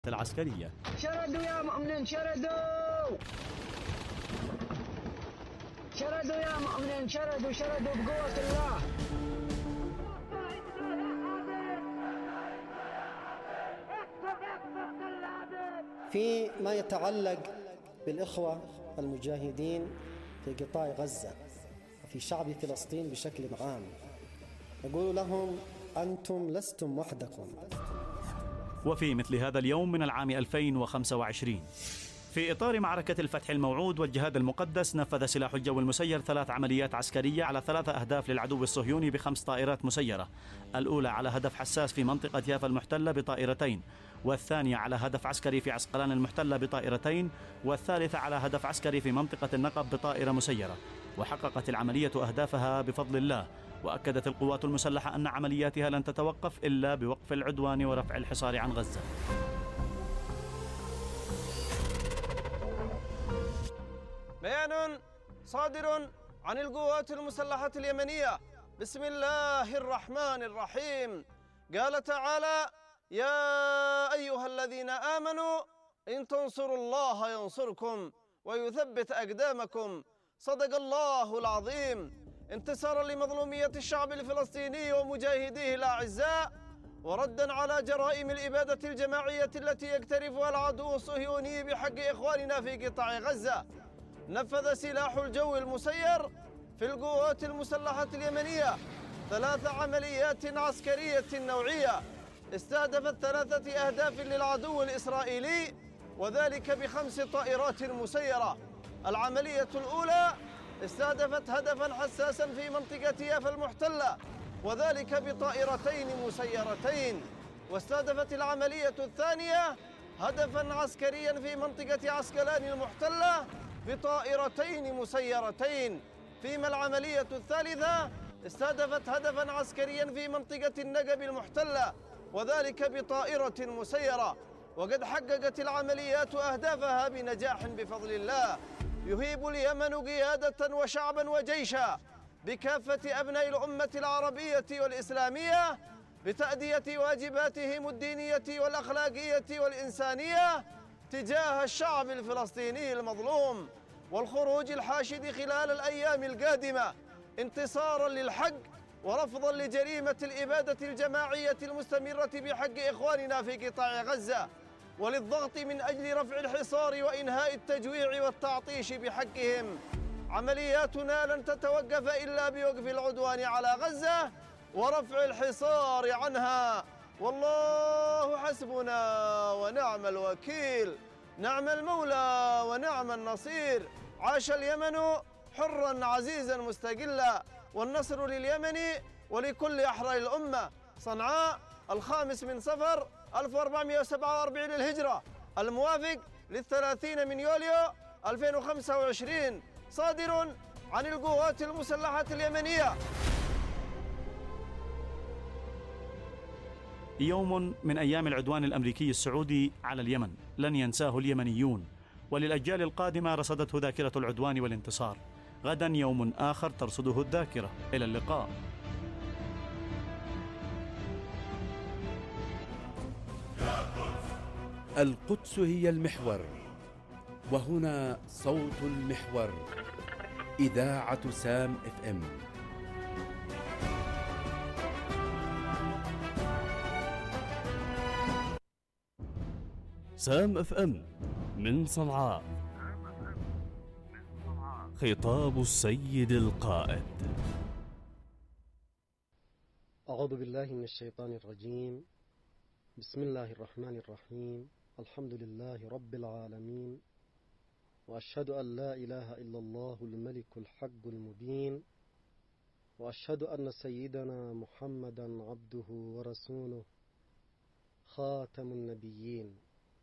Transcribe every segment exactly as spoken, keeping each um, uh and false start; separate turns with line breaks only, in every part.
العسكرية.
شردوا يا مؤمنين، شردوا شردوا يا مؤمنين، شردوا شردوا بقوة الله.
فيما يتعلق بالإخوة المجاهدين في قطاع غزة وفي شعب فلسطين بشكل عام، نقول لهم أنتم لستم وحدكم.
وفي مثل هذا اليوم من العام ألفين وخمسة وعشرين، في إطار معركة الفتح الموعود والجهاد المقدس، نفذ سلاح الجو المسير ثلاث عمليات عسكرية على ثلاثة أهداف للعدو الصهيوني بخمس طائرات مسيرة. الأولى على هدف حساس في منطقة يافا المحتلة بطائرتين، والثانية على هدف عسكري في عسقلان المحتلة بطائرتين، والثالثة على هدف عسكري في منطقة النقب بطائرة مسيرة. وحققت العملية أهدافها بفضل الله، وأكدت القوات المسلحة أن عملياتها لن تتوقف إلا بوقف العدوان ورفع الحصار عن غزة.
بيان صادر عن القوات المسلحة اليمنية بسم الله الرحمن الرحيم. قال تعالى: يا أيها الذين آمنوا إن تنصروا الله ينصركم ويثبت أقدامكم. صدق الله العظيم. انتصارا لمظلومية الشعب الفلسطيني ومجاهديه الأعزاء، وردا على جرائم الإبادة الجماعية التي يقترفها العدو الصهيوني بحق إخواننا في قطاع غزة، نفذ سلاح الجو المسير في القوات المسلحة اليمنية ثلاث عمليات عسكرية نوعية استهدفت ثلاثة أهداف للعدو الإسرائيلي، وذلك بخمس طائرات مسيرة. العملية الأولى استهدفت هدفا حساسا في منطقة يافا المحتلة، وذلك بطائرتين مسيرتين. واستهدفت العملية الثانية هدفا عسكريا في منطقة عسقلان المحتلة بطائرتين مسيرتين. فيما العملية الثالثة استهدفت هدفا عسكريا في منطقة النقب المحتلة، وذلك بطائرة مسيرة. وقد حققت العمليات أهدافها بنجاح بفضل الله. يهيب اليمن قيادة وشعبا وجيشا بكافة أبناء الأمة العربية والإسلامية بتأدية واجباتهم الدينية والأخلاقية والإنسانية تجاه الشعب الفلسطيني المظلوم، والخروج الحاشد خلال الأيام القادمة انتصارا للحق ورفضا لجريمة الإبادة الجماعية المستمرة بحق إخواننا في قطاع غزة، وللضغط من أجل رفع الحصار وإنهاء التجويع والتعطيش بحقهم. عملياتنا لن تتوقف إلا بوقف العدوان على غزة ورفع الحصار عنها، والله حسبنا ونعم الوكيل، نعم المولى ونعم النصير. عاش اليمن حرا عزيزا مستقلا، والنصر لليمن ولكل أحرار الأمة. صنعاء الخامس من صفر ألف وأربعمائة وسبعة وأربعين للهجرة، الموافق للثلاثين من يوليو ألفين وخمسة وعشرين، صادر عن القوات المسلحة اليمنية.
يوم من أيام العدوان الأمريكي السعودي على اليمن لن ينساه اليمنيون، وللأجيال القادمة رصدته ذاكرة العدوان والانتصار. غدا يوم آخر ترصده الذاكرة. إلى اللقاء.
القدس هي المحور، وهنا صوت المحور، إذاعة سام اف ام.
سام اف ام من صنعاء. خطاب السيد القائد.
أعوذ بالله من الشيطان الرجيم. بسم الله الرحمن الرحيم. الحمد لله رب العالمين، وأشهد أن لا إله إلا الله الملك الحق المبين، وأشهد أن سيدنا محمدا عبده ورسوله خاتم النبيين.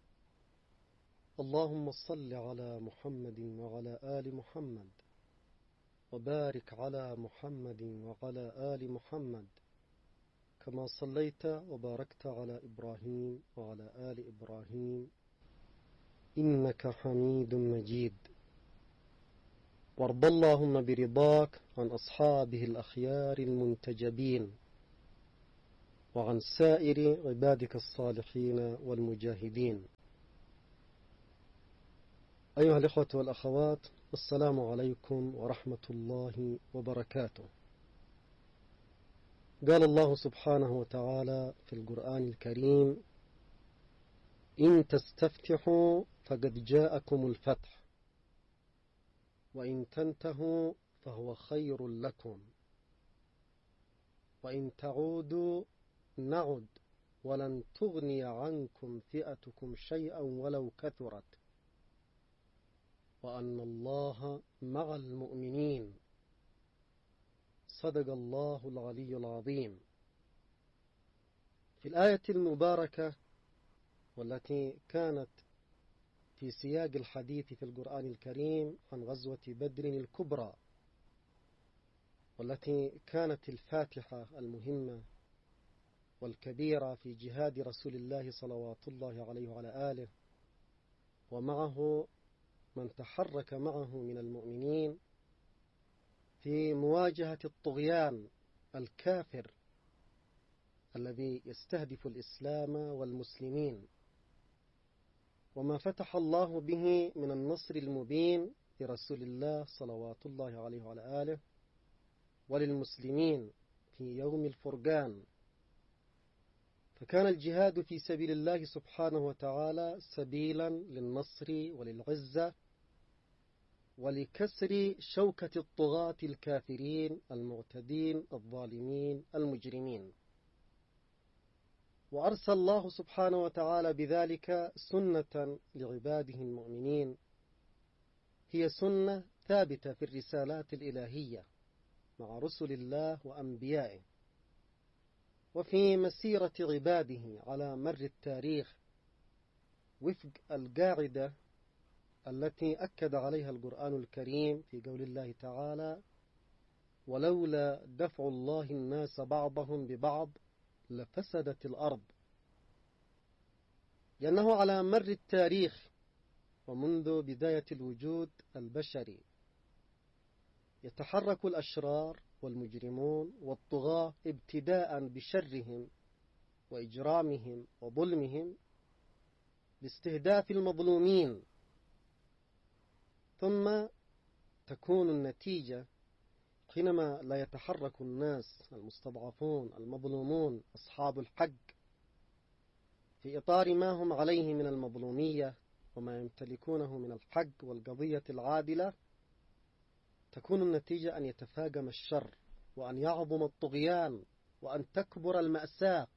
اللهم صل على محمد وعلى آل محمد، وبارك على محمد وعلى آل محمد كما صليت وباركت على إبراهيم وعلى آل إبراهيم إنك حميد مجيد. وارض اللهم برضاك عن أصحابه الأخيار المنتجبين، وعن سائر عبادك الصالحين والمجاهدين. أيها الإخوة والأخوات، السلام عليكم ورحمة الله وبركاته. قال الله سبحانه وتعالى في القرآن الكريم: إن تستفتحوا فقد جاءكم الفتح وإن تنتهوا فهو خير لكم وإن تعودوا نعد ولن تغني عنكم فئتكم شيئا ولو كثرت وأن الله مع المؤمنين. صدق الله العلي العظيم. في الآية المباركة والتي كانت في سياق الحديث في القرآن الكريم عن غزوة بدر الكبرى، والتي كانت الفاتحة المهمة والكبيرة في جهاد رسول الله صلوات الله عليه وعلى آله، ومعه من تحرك معه من المؤمنين في مواجهة الطغيان الكافر الذي يستهدف الإسلام والمسلمين، وما فتح الله به من النصر المبين لرسول الله صلوات الله عليه وعلى آله وللمسلمين في يوم الفرقان. فكان الجهاد في سبيل الله سبحانه وتعالى سبيلا للنصر وللعزة ولكسر شوكة الطغاة الكافرين المعتدين الظالمين المجرمين. وأرسل الله سبحانه وتعالى بذلك سنة لعباده المؤمنين، هي سنة ثابتة في الرسالات الإلهية مع رسل الله وأنبيائه، وفي مسيرة عباده على مر التاريخ، وفق القاعدة التي أكد عليها القرآن الكريم في قول الله تعالى: ولولا دفع الله الناس بعضهم ببعض لفسدت الأرض. لأنه على مر التاريخ ومنذ بداية الوجود البشري يتحرك الأشرار والمجرمون والطغاة ابتداء بشرهم وإجرامهم وظلمهم باستهداف المظلومين، ثم تكون النتيجة حينما لا يتحرك الناس المستضعفون المظلومون أصحاب الحق في إطار ما هم عليه من المظلومية وما يمتلكونه من الحق والقضية العادلة، تكون النتيجة أن يتفاقم الشر وأن يعظم الطغيان وأن تكبر المأساة.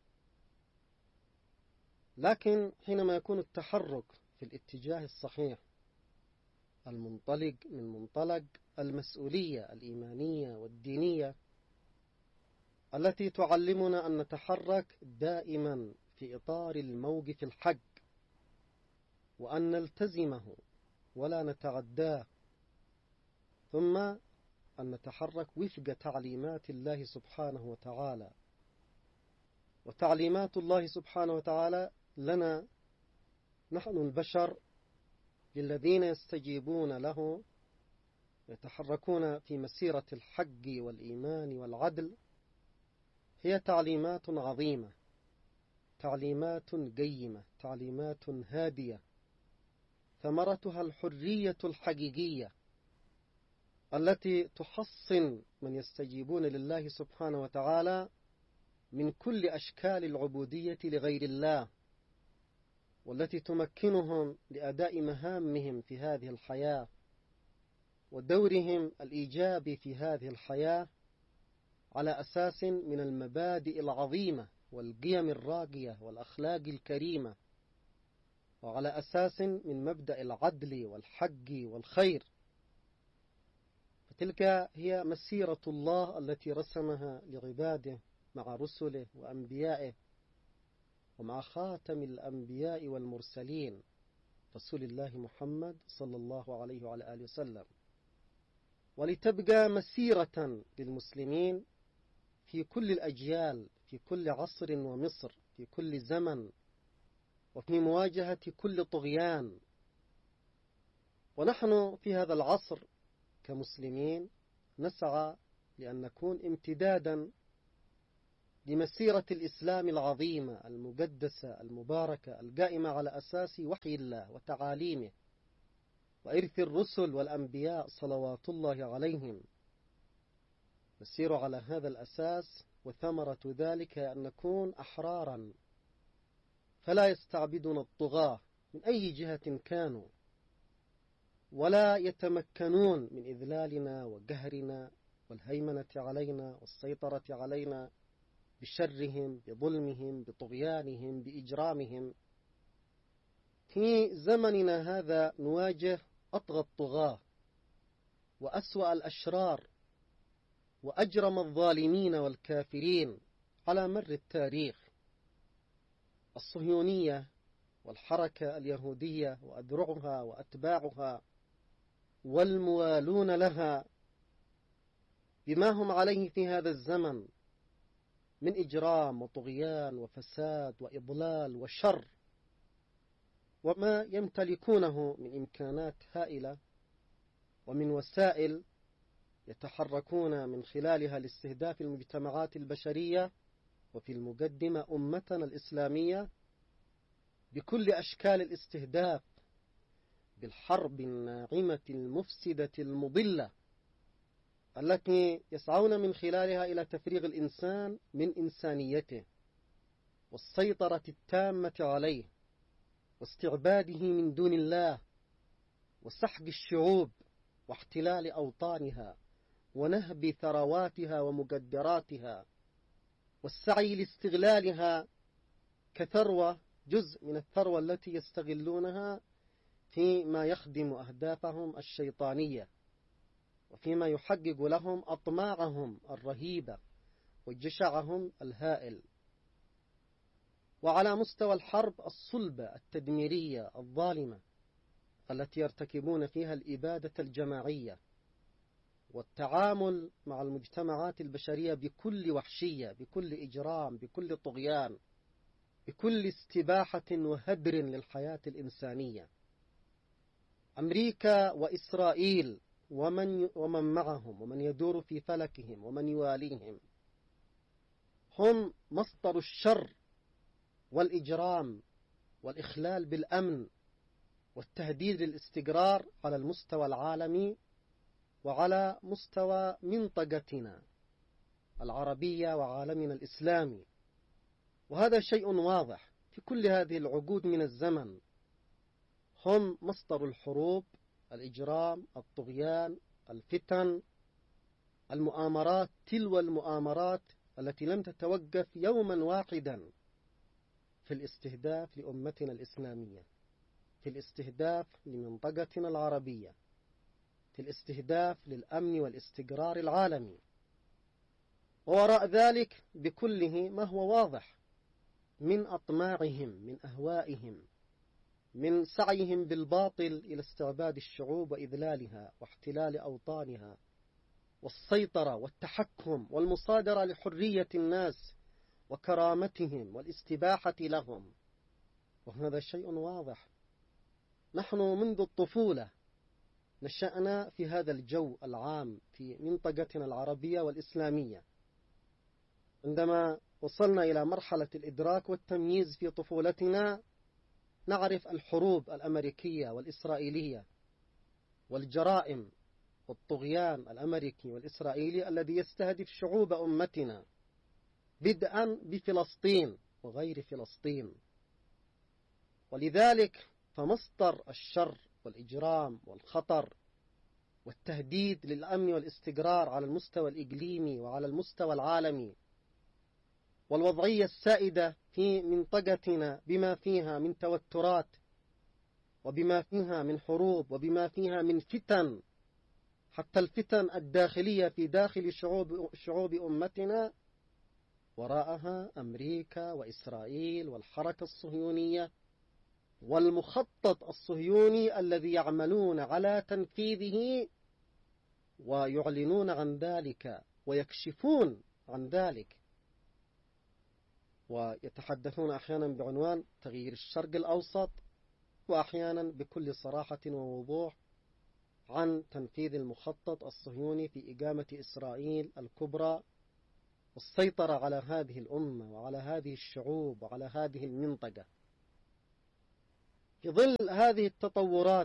لكن حينما يكون التحرك في الاتجاه الصحيح المنطلق من منطلق المسؤولية الإيمانية والدينية التي تعلمنا أن نتحرك دائما في إطار الموقف الحق وأن نلتزمه ولا نتعداه، ثم أن نتحرك وفق تعليمات الله سبحانه وتعالى. وتعليمات الله سبحانه وتعالى لنا نحن البشر للذين يستجيبون له يتحركون في مسيرة الحق والإيمان والعدل، هي تعليمات عظيمة، تعليمات قيمة، تعليمات هادية، ثمرتها الحرية الحقيقية التي تحصن من يستجيبون لله سبحانه وتعالى من كل أشكال العبودية لغير الله، والتي تمكنهم لأداء مهامهم في هذه الحياة ودورهم الإيجابي في هذه الحياة على أساس من المبادئ العظيمة والقيم الراقية والأخلاق الكريمة، وعلى أساس من مبدأ العدل والحق والخير. فتلك هي مسيرة الله التي رسمها لعباده مع رسله وأنبيائه، ومع خاتم الأنبياء والمرسلين رسول الله محمد صلى الله عليه وعلى آله وسلم، ولتبقى مسيرة للمسلمين في كل الأجيال، في كل عصر ومصر، في كل زمن، وفي مواجهة كل طغيان. ونحن في هذا العصر كمسلمين نسعى لأن نكون امتدادا لمسيرة الإسلام العظيمة المقدسة المباركة القائمة على أساس وحي الله وتعاليمه وإرث الرسل والأنبياء صلوات الله عليهم. نسير على هذا الأساس، وثمرة ذلك أن نكون أحرارا، فلا يستعبدنا الطغاة من أي جهة كانوا، ولا يتمكنون من إذلالنا وقهرنا والهيمنة علينا والسيطرة علينا بشرهم بظلمهم بطغيانهم بإجرامهم. في زمننا هذا نواجه أطغى الطغاة وأسوأ الأشرار وأجرم الظالمين والكافرين على مر التاريخ. الصهيونية والحركة اليهودية وأذرعها وأتباعها والموالون لها بما هم عليه في هذا الزمن من إجرام وطغيان وفساد وإضلال وشر، وما يمتلكونه من إمكانات هائلة ومن وسائل يتحركون من خلالها لاستهداف المجتمعات البشرية، وفي المقدمة أمتنا الإسلامية، بكل أشكال الاستهداف، بالحرب الناعمة المفسدة المضلة التي يسعون من خلالها إلى تفريغ الإنسان من إنسانيته والسيطرة التامة عليه واستعباده من دون الله وسحق الشعوب واحتلال أوطانها ونهب ثرواتها ومقدراتها والسعي لاستغلالها كثروة، جزء من الثروة التي يستغلونها فيما يخدم أهدافهم الشيطانية وفيما يحقق لهم أطماعهم الرهيبة وجشعهم الهائل. وعلى مستوى الحرب الصلبة التدميرية الظالمة التي يرتكبون فيها الإبادة الجماعية والتعامل مع المجتمعات البشرية بكل وحشية، بكل إجرام، بكل طغيان، بكل استباحة وهدر للحياة الإنسانية. أمريكا وإسرائيل ومن ومن معهم ومن يدور في فلكهم ومن يواليهم هم مصدر الشر والإجرام والإخلال بالأمن والتهديد للاستقرار على المستوى العالمي وعلى مستوى منطقتنا العربية وعالمنا الإسلامي. وهذا شيء واضح في كل هذه العقود من الزمن. هم مصدر الحروب، الإجرام، الطغيان، الفتن، المؤامرات تلو المؤامرات التي لم تتوقف يوما واحدا في الاستهداف لأمتنا الإسلامية، في الاستهداف لمنطقتنا العربية، في الاستهداف للأمن والاستقرار العالمي. ووراء ذلك بكله ما هو واضح من أطماعهم، من أهوائهم، من سعيهم بالباطل إلى استعباد الشعوب وإذلالها واحتلال أوطانها والسيطرة والتحكم والمصادرة لحرية الناس وكرامتهم والاستباحة لهم. وهذا شيء واضح. نحن منذ الطفولة نشأنا في هذا الجو العام في منطقتنا العربية والإسلامية. عندما وصلنا إلى مرحلة الإدراك والتمييز في طفولتنا نعرف الحروب الأمريكية والإسرائيلية والجرائم والطغيان الأمريكي والإسرائيلي الذي يستهدف شعوب أمتنا، بدءا بفلسطين وغير فلسطين. ولذلك فمصدر الشر والإجرام والخطر والتهديد للأمن والاستقرار على المستوى الإقليمي وعلى المستوى العالمي والوضعية السائدة في منطقتنا بما فيها من توترات وبما فيها من حروب وبما فيها من فتن، حتى الفتن الداخلية في داخل شعوب, شعوب أمتنا، وراءها أمريكا وإسرائيل والحركة الصهيونية والمخطط الصهيوني الذي يعملون على تنفيذه ويعلنون عن ذلك ويكشفون عن ذلك، ويتحدثون أحيانا بعنوان تغيير الشرق الأوسط، وأحيانا بكل صراحة ووضوح عن تنفيذ المخطط الصهيوني في إقامة إسرائيل الكبرى والسيطرة على هذه الأمة وعلى هذه الشعوب وعلى هذه المنطقة. في ظل هذه التطورات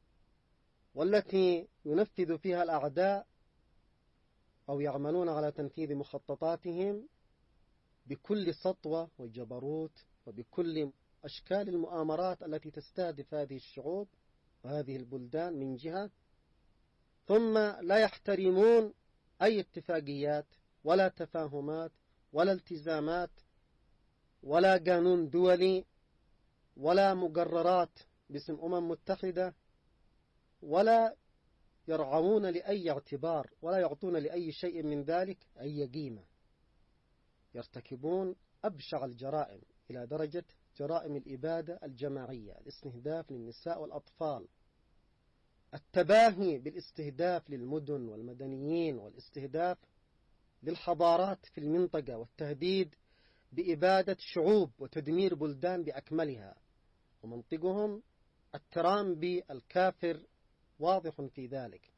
والتي ينفذ فيها الأعداء أو يعملون على تنفيذ مخططاتهم بكل سطوة وجبروت وبكل أشكال المؤامرات التي تستهدف هذه الشعوب وهذه البلدان من جهة، ثم لا يحترمون أي اتفاقيات ولا تفاهمات ولا التزامات ولا قانون دولي ولا مقررات باسم أمم متحدة، ولا يرعون لأي اعتبار ولا يعطون لأي شيء من ذلك أي قيمة. يرتكبون أبشع الجرائم إلى درجة جرائم الإبادة الجماعية، الاستهداف للنساء والأطفال، التباهي بالاستهداف للمدن والمدنيين والاستهداف للحضارات في المنطقة، والتهديد بإبادة شعوب وتدمير بلدان بأكملها. ومنطقهم الترام بالكافر واضح في ذلك.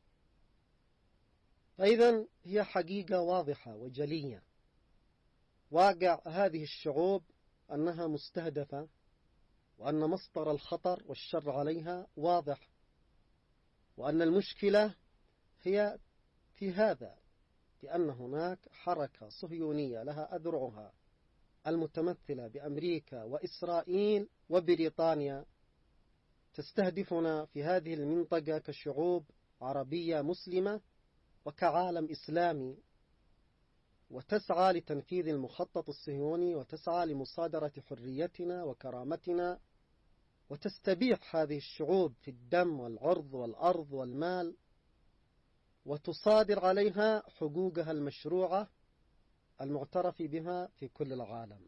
فإذا هي حقيقة واضحة وجلية، واقع هذه الشعوب أنها مستهدفة، وأن مصدر الخطر والشر عليها واضح، وأن المشكلة هي في هذا، لأن هناك حركة صهيونية لها أذرعها المتمثلة بأمريكا وإسرائيل وبريطانيا تستهدفنا في هذه المنطقة كشعوب عربية مسلمة وكعالم إسلامي، وتسعى لتنفيذ المخطط الصهيوني وتسعى لمصادرة حريتنا وكرامتنا، وتستبيح هذه الشعوب في الدم والعرض والأرض والمال، وتصادر عليها حقوقها المشروعة المعترف بها في كل العالم.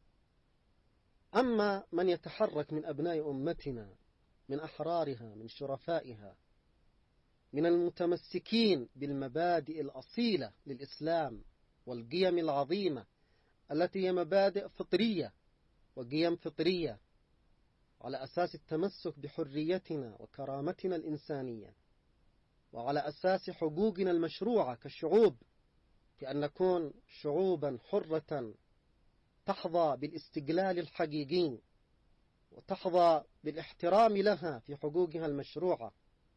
أما من يتحرك من أبناء أمتنا، من أحرارها، من شرفائها، من المتمسكين بالمبادئ الأصيلة للإسلام والقيم العظيمة التي هي مبادئ فطرية وقيم فطرية على أساس التمسك بحريتنا وكرامتنا الإنسانية، وعلى أساس حقوقنا المشروعة كشعوب، في أن نكون شعوبا حرة تحظى بالاستقلال الحقيقي وتحظى بالاحترام لها في حقوقها المشروعة.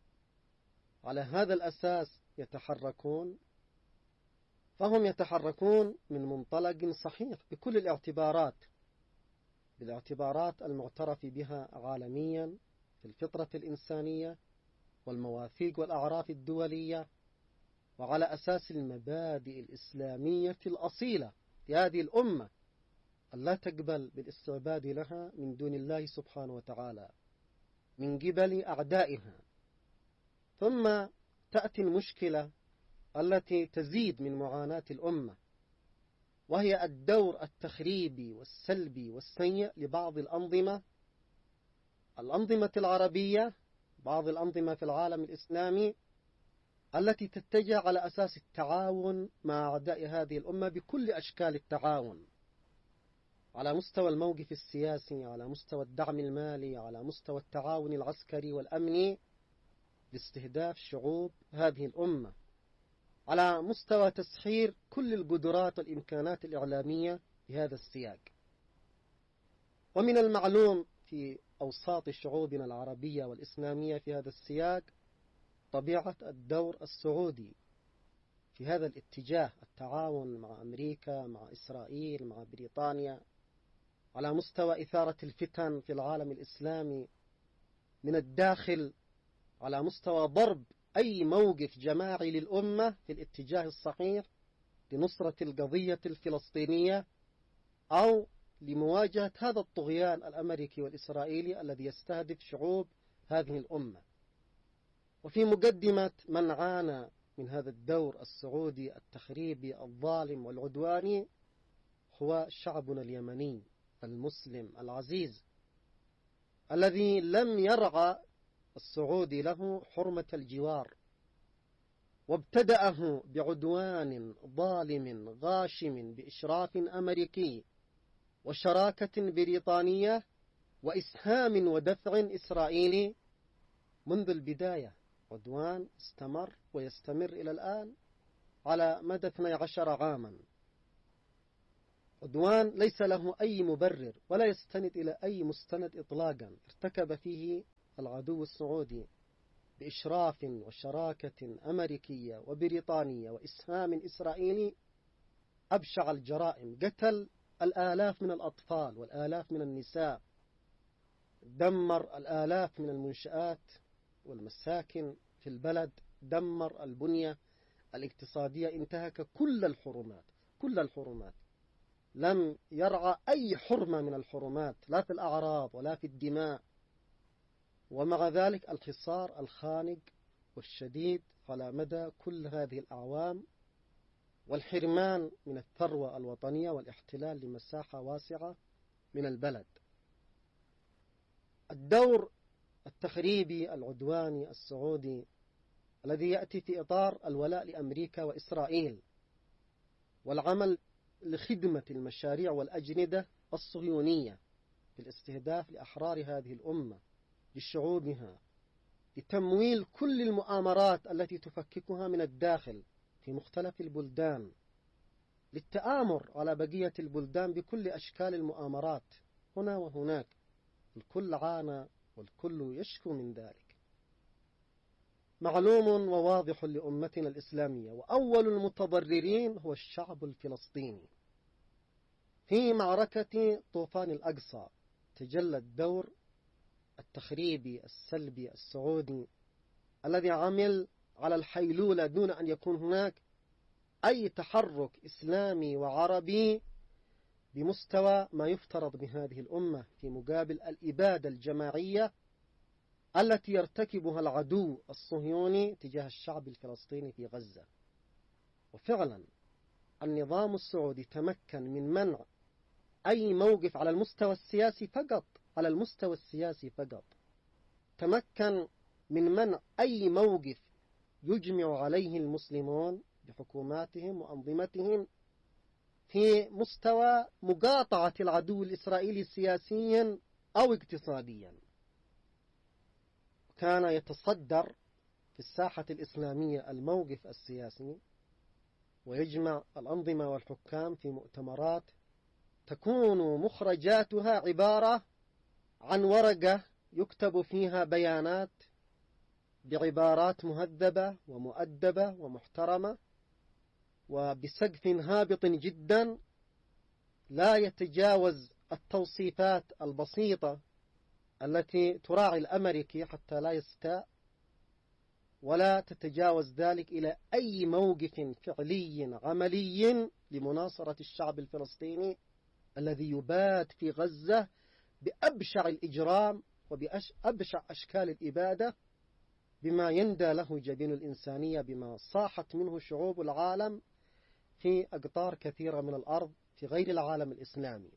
على هذا الأساس يتحركون، فهم يتحركون من منطلق صحيح بكل الاعتبارات، بالاعتبارات المعترف بها عالميا في الفطرة الإنسانية والمواثيق والأعراف الدولية، وعلى أساس المبادئ الإسلامية الأصيلة لهذه الأمة ألا تقبل بالاستعباد لها من دون الله سبحانه وتعالى من قبل أعدائها. ثم تأتي المشكلة التي تزيد من معاناة الأمة، وهي الدور التخريبي والسلبي والسيء لبعض الأنظمة الأنظمة العربية، بعض الأنظمة في العالم الإسلامي التي تتجه على أساس التعاون مع أعداء هذه الأمة بكل أشكال التعاون، على مستوى الموقف السياسي، على مستوى الدعم المالي، على مستوى التعاون العسكري والأمني لاستهداف شعوب هذه الأمة، على مستوى تسخير كل القدرات والإمكانات الإعلامية بهذا السياق. ومن المعلوم في أوساط شعوبنا العربية والإسلامية في هذا السياق طبيعة الدور السعودي في هذا الاتجاه، التعاون مع أمريكا، مع إسرائيل، مع بريطانيا، على مستوى إثارة الفتن في العالم الإسلامي من الداخل، على مستوى ضرب أي موقف جماعي للأمة في الاتجاه الصحيح لنصرة القضية الفلسطينية أو لمواجهة هذا الطغيان الأمريكي والإسرائيلي الذي يستهدف شعوب هذه الأمة. وفي مقدمة من عانى من هذا الدور السعودي التخريبي الظالم والعدواني هو شعبنا اليمني المسلم العزيز، الذي لم يرعى السعودي له حرمة الجوار، وابتدأه بعدوان ظالم غاشم بإشراف أمريكي وشراكة بريطانية وإسهام ودفع إسرائيلي منذ البداية، عدوان استمر ويستمر إلى الآن على مدى اثني عشر عاما. عدوان ليس له أي مبرر ولا يستند إلى أي مستند إطلاقا ارتكب فيه العدو السعودي بإشراف وشراكة أمريكية وبريطانية وإسهام إسرائيلي أبشع الجرائم. قتل الآلاف من الأطفال والآلاف من النساء، دمر الآلاف من المنشآت والمساكن في البلد، دمر البنية الاقتصادية، انتهك كل الحرمات كل الحرمات لم يرعى أي حرمة من الحرمات، لا في الأعراض ولا في الدماء. ومع ذلك الحصار الخانق والشديد على مدى كل هذه الأعوام، والحرمان من الثروة الوطنية والاحتلال لمساحة واسعة من البلد. الدور التخريبي العدواني السعودي الذي يأتي في إطار الولاء لأمريكا وإسرائيل والعمل لخدمة المشاريع والأجندة الصهيونية في الاستهداف لأحرار هذه الأمة، لشعوبها، لتمويل كل المؤامرات التي تفككها من الداخل في مختلف البلدان، للتآمر على بقية البلدان بكل أشكال المؤامرات هنا وهناك. الكل عانى والكل يشكو من ذلك. معلوم وواضح لأمتنا الإسلامية، وأول المتضررين هو الشعب الفلسطيني. في معركة طوفان الأقصى تجلى الدور التخريبي السلبي السعودي الذي عمل على الحيلولة دون أن يكون هناك أي تحرك إسلامي وعربي بمستوى ما يفترض بهذه الأمة، في مقابل الإبادة الجماعية التي يرتكبها العدو الصهيوني تجاه الشعب الفلسطيني في غزة. وفعلا النظام السعودي تمكن من منع أي موقف على المستوى السياسي فقط على المستوى السياسي فقط تمكن من منع أي موقف يجمع عليه المسلمون بحكوماتهم وأنظمتهم في مستوى مقاطعة العدو الإسرائيلي سياسيا أو اقتصاديا. كان يتصدر في الساحة الإسلامية الموقف السياسي ويجمع الأنظمة والحكام في مؤتمرات تكون مخرجاتها عبارة عن ورقة يكتب فيها بيانات بعبارات مهذبة ومؤدبة ومحترمة وبسقف هابط جدا لا يتجاوز التوصيفات البسيطة التي تراعي الأمريكي حتى لا يستاء، ولا تتجاوز ذلك إلى أي موقف فعلي عملي لمناصرة الشعب الفلسطيني الذي يبات في غزة بأبشع الإجرام وبأبشع أشكال الإبادة، بما يندى له جبين الإنسانية، بما صاحت منه شعوب العالم في أقطار كثيرة من الأرض في غير العالم الإسلامي.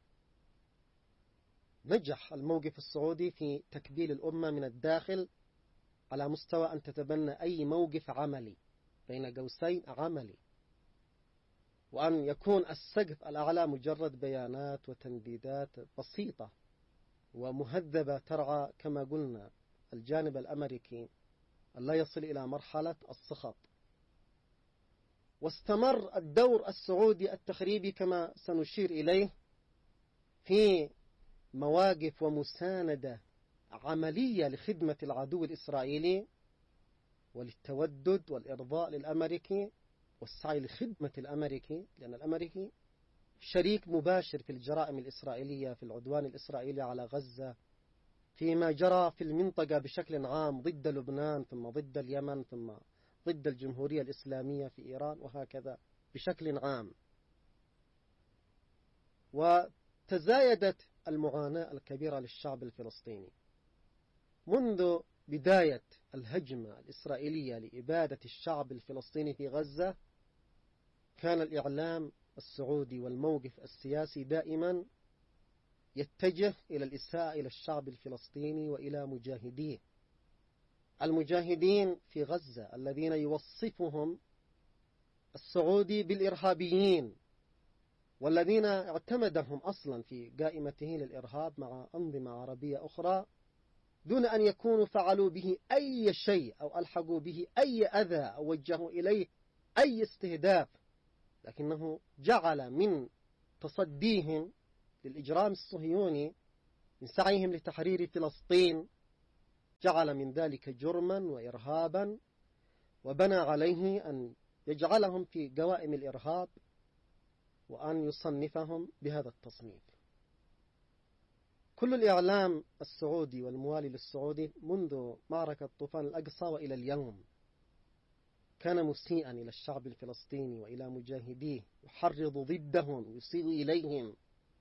نجح الموقف السعودي في تكبيل الأمة من الداخل على مستوى أن تتبنى أي موقف عملي، بين قوسين عملي، وأن يكون السقف الأعلى مجرد بيانات وتنديدات بسيطة ومهذبة ترعى كما قلنا الجانب الأمريكي لا يصل إلى مرحلة السخط. واستمر الدور السعودي التخريبي كما سنشير إليه في مواقف ومساندة عملية لخدمة العدو الإسرائيلي وللتودد والإرضاء للأمريكي والسعي لخدمة الأمريكي، لأن الأمريكي شريك مباشر في الجرائم الإسرائيلية، في العدوان الإسرائيلي على غزة، فيما جرى في المنطقة بشكل عام ضد لبنان، ثم ضد اليمن، ثم ضد الجمهورية الإسلامية في إيران، وهكذا بشكل عام. وتزايدت المعاناة الكبيرة للشعب الفلسطيني منذ بداية الهجمة الإسرائيلية لإبادة الشعب الفلسطيني في غزة. كان الإعلام السعودي والموقف السياسي دائما يتجه إلى الإساءة إلى الشعب الفلسطيني وإلى مجاهديه، المجاهدين في غزة الذين يوصفهم السعودي بالإرهابيين، والذين اعتمدهم أصلا في قائمته للإرهاب مع أنظمة عربية أخرى دون أن يكونوا فعلوا به أي شيء أو ألحقوا به أي أذى أو وجهوا إليه أي استهداف، لكنه جعل من تصديهم للإجرام الصهيوني من سعيهم لتحرير فلسطين جعل من ذلك جرما وإرهابا، وبنى عليه أن يجعلهم في قوائم الإرهاب وأن يصنفهم بهذا التصنيف. كل الإعلام السعودي والموالي للسعودي منذ معركة طوفان الأقصى وإلى اليوم كان مسيئا إلى الشعب الفلسطيني وإلى مجاهديه، يحرض ضدهم، يسيء إليهم،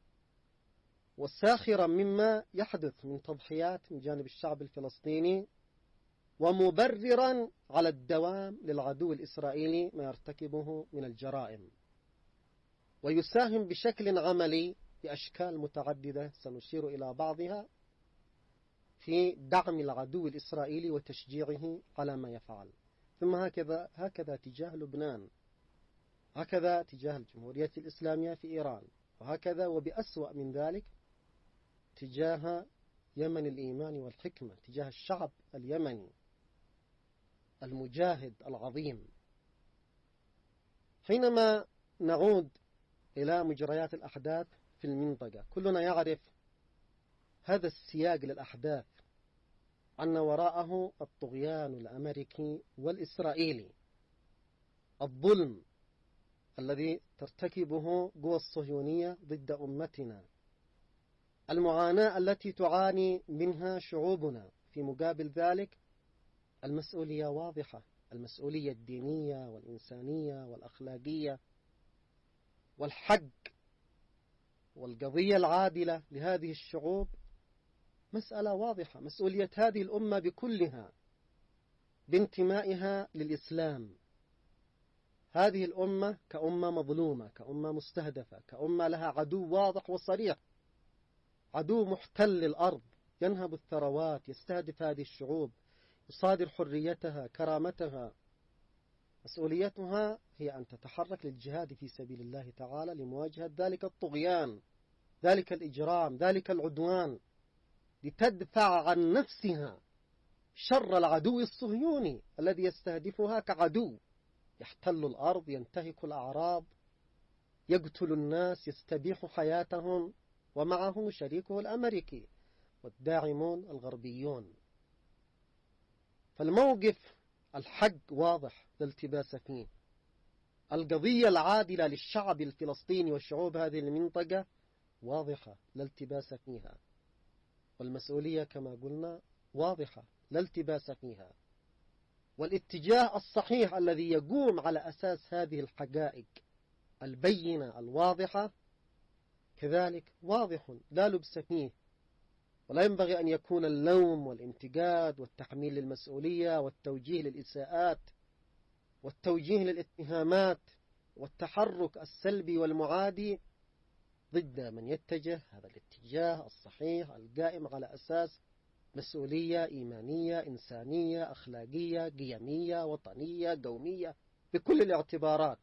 وساخرا مما يحدث من تضحيات من جانب الشعب الفلسطيني، ومبررا على الدوام للعدو الإسرائيلي ما يرتكبه من الجرائم، ويساهم بشكل عملي بأشكال متعددة سنشير إلى بعضها في دعم العدو الإسرائيلي وتشجيعه على ما يفعل. ثم هكذا هكذا تجاه لبنان، هكذا تجاه الجمهورية الإسلامية في إيران، وهكذا وبأسوأ من ذلك تجاه يمن الإيمان والحكمة، تجاه الشعب اليمني المجاهد العظيم. حينما نعود إلى مجريات الأحداث في المنطقة، كلنا يعرف هذا السياق للأحداث، أن وراءه الطغيان الأمريكي والإسرائيلي، الظلم الذي ترتكبه قوى الصهيونية ضد أمتنا، المعاناة التي تعاني منها شعوبنا. في مقابل ذلك المسؤولية واضحة، المسؤولية الدينية والإنسانية والأخلاقية والحق والقضية العادلة لهذه الشعوب مسألة واضحة. مسؤولية هذه الأمة بكلها بانتمائها للإسلام، هذه الأمة كأمة مظلومة، كأمة مستهدفة، كأمة لها عدو واضح وصريح، عدو محتل الأرض ينهب الثروات، يستهدف هذه الشعوب، يصادر حريتها، كرامتها. مسؤوليتها هي أن تتحرك للجهاد في سبيل الله تعالى لمواجهة ذلك الطغيان، ذلك الإجرام، ذلك العدوان، لتدفع عن نفسها شر العدو الصهيوني الذي يستهدفها كعدو يحتل الأرض، ينتهك الأعراض، يقتل الناس، يستبيح حياتهم، ومعه شريكه الأمريكي والداعمون الغربيون. فالموقف الحق واضح لا التباس فيه، القضية العادلة للشعب الفلسطيني والشعوب هذه المنطقة واضحة لا التباس فيها، والمسؤولية كما قلنا واضحة لا التباس فيها، والاتجاه الصحيح الذي يقوم على أساس هذه الحقائق البينة الواضحة كذلك واضح لا لبس فيه. ولا ينبغي أن يكون اللوم والانتقاد والتحميل للمسؤولية والتوجيه للإساءات والتوجيه للاتهامات والتحرك السلبي والمعادي ضد من يتجه هذا الاتجاه الصحيح القائم على أساس مسؤولية إيمانية إنسانية أخلاقية قيمية وطنية قومية بكل الاعتبارات.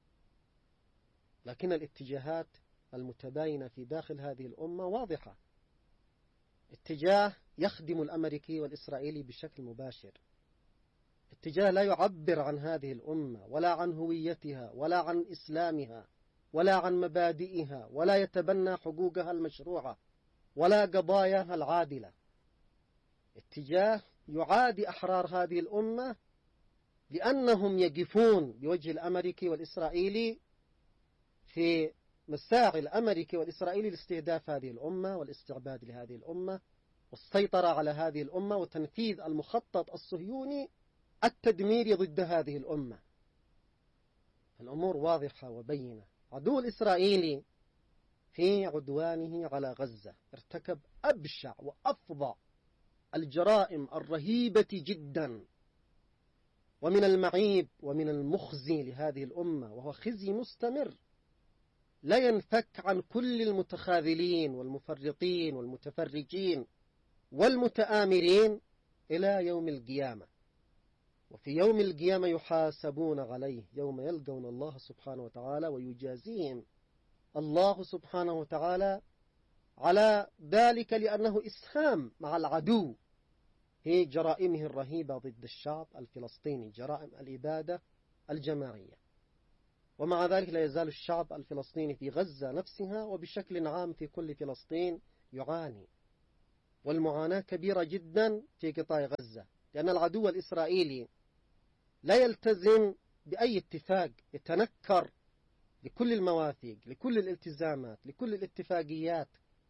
لكن الاتجاهات المتباينة في داخل هذه الأمة واضحة، اتجاه يخدم الأمريكي والإسرائيلي بشكل مباشر، اتجاه لا يعبر عن هذه الأمة ولا عن هويتها ولا عن إسلامها ولا عن مبادئها، ولا يتبنى حقوقها المشروعة ولا قضاياها العادلة، اتجاه يعادي أحرار هذه الأمة لأنهم يقفون بوجه الأمريكي والإسرائيلي في مساعي الأمريكي والإسرائيلي لاستهداف هذه الأمة والاستعباد لهذه الأمة والسيطرة على هذه الأمة وتنفيذ المخطط الصهيوني التدميري ضد هذه الأمة. الأمور واضحة وبينة. عدو الإسرائيلي في عدوانه على غزة ارتكب أبشع وأفظع الجرائم الرهيبة جدا، ومن المعيب ومن المخزي لهذه الأمة، وهو خزي مستمر لا ينفك عن كل المتخاذلين والمفرطين والمتفرجين والمتآمرين إلى يوم القيامة. وفي يوم القيامة يحاسبون عليه، يوم يلقون الله سبحانه وتعالى ويجازيهم الله سبحانه وتعالى على ذلك، لأنه إسهام مع العدو هي جرائمه الرهيبة ضد الشعب الفلسطيني، جرائم الإبادة الجماعية. ومع ذلك لا يزال الشعب الفلسطيني في غزة نفسها وبشكل عام في كل فلسطين يعاني، والمعاناة كبيرة جدا في قطاع غزة، لأن العدو الإسرائيلي لا يلتزم بأي اتفاق، يتنكر لكل المواثيق، لكل الالتزامات، لكل الاتفاقيات،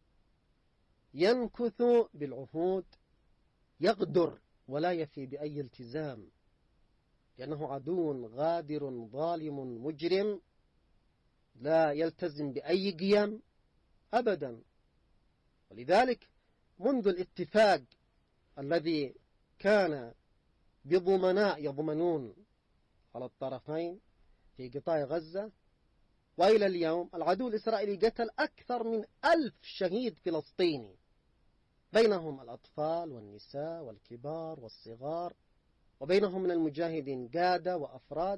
ينكث بالعهود، يغدر ولا يفي بأي التزام، لأنه عدو غادر ظالم مجرم لا يلتزم بأي قيم أبدا. ولذلك منذ الاتفاق الذي كان بضمناء يضمنون على الطرفين في قطاع غزة وإلى اليوم العدو الإسرائيلي قتل أكثر من ألف شهيد فلسطيني، بينهم الأطفال والنساء والكبار والصغار، وبينهم من المجاهدين قادة وأفراد،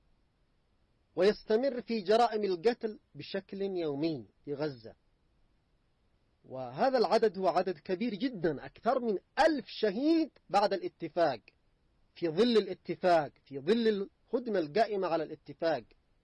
ويستمر في جرائم القتل بشكل يومي في غزة. وهذا العدد هو عدد كبير جدا، أكثر من ألف شهيد بعد الاتفاق، في ظل الاتفاق، في ظل الهدنة القائمة على الاتفاق،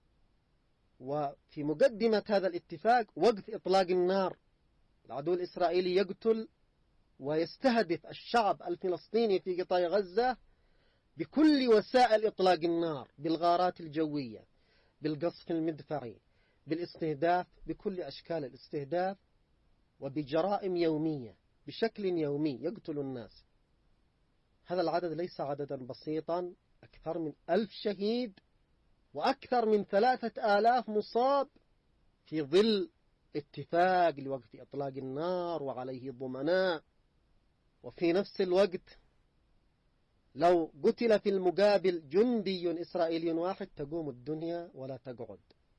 وفي مقدمة هذا الاتفاق وقف إطلاق النار. العدو الإسرائيلي يقتل ويستهدف الشعب الفلسطيني في قطاع غزة بكل وسائل إطلاق النار، بالغارات الجوية، بالقصف المدفعي، بالاستهداف، بكل أشكال الاستهداف، وبجرائم يومية بشكل يومي يقتل الناس. هذا العدد ليس عددا بسيطا، أكثر من ألف شهيد وأكثر من ثلاثة آلاف مصاب في ظل اتفاق لوقف إطلاق النار وعليه ضمناء. وفي نفس الوقت لو قتل في المقابل جندي إسرائيلي واحد تقوم الدنيا ولا تقعد.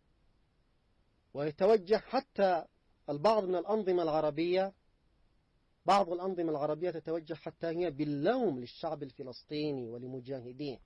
ويتوجه حتى البعض من الأنظمة العربية، بعض الأنظمة العربية تتوجه حتى هي باللوم للشعب الفلسطيني ولمجاهديه.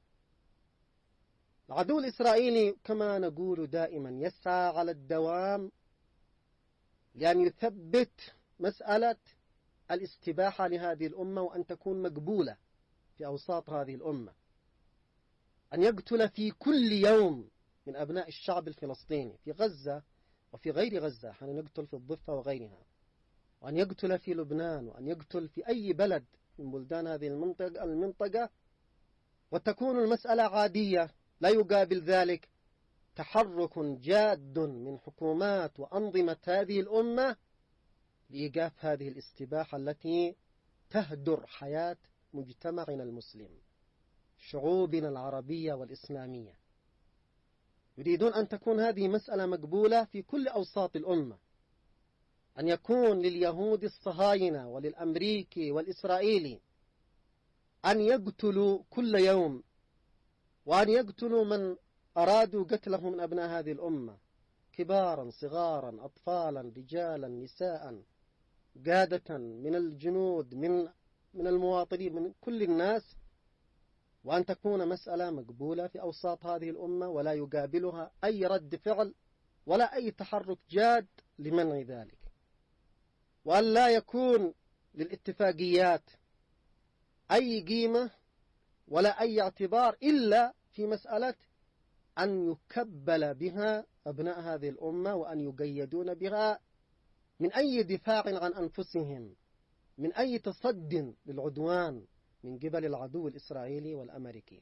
العدو الإسرائيلي كما نقول دائما يسعى على الدوام لأن يثبت مسألة الاستباحة لهذه الأمة وأن تكون مقبولة في أوساط هذه الأمة، أن يقتل في كل يوم من أبناء الشعب الفلسطيني في غزة وفي غير غزة، حين نقتل في الضفة وغيرها، وأن يقتل في لبنان، وأن يقتل في أي بلد من بلدان هذه المنطقة, المنطقة وتكون المسألة عادية، لا يقابل ذلك تحرك جاد من حكومات وأنظمة هذه الأمة لإيقاف هذه الاستباحة التي تهدر حياة مجتمعنا المسلم، شعوبنا العربية والإسلامية. يريدون أن تكون هذه مسألة مقبولة في كل أوساط الأمة، أن يكون لليهود الصهاينة وللأمريكي والإسرائيلي أن يقتلوا كل يوم، وأن يقتلوا من أرادوا قتله من أبناء هذه الأمة، كبارا صغارا أطفالا رجالا نساء، قادة من الجنود من من المواطنين من كل الناس، وأن تكون مسألة مقبولة في أوساط هذه الأمة ولا يقابلها أي رد فعل ولا أي تحرك جاد لمنع ذلك، وأن لا يكون للاتفاقيات أي قيمة ولا أي اعتبار إلا في مسألة أن يكبل بها أبناء هذه الأمة وأن يقيدون بها من أي دفاع عن أنفسهم، من أي تصد للعدوان من قبل العدو الإسرائيلي والأمريكي.